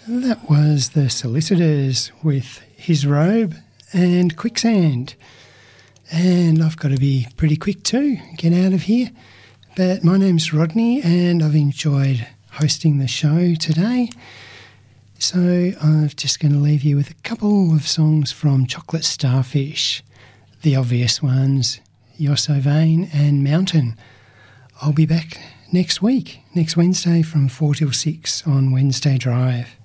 That was the Solicitors with His Robe and Quicksand. And I've got to be pretty quick too, get out of here. But my name's Rodney and I've enjoyed hosting the show today. So I'm just going to leave you with a couple of songs from Chocolate Starfish. The obvious ones, You're So Vain and Mountain. I'll be back next week, next Wednesday from 4 till 6 on Wednesday Drive.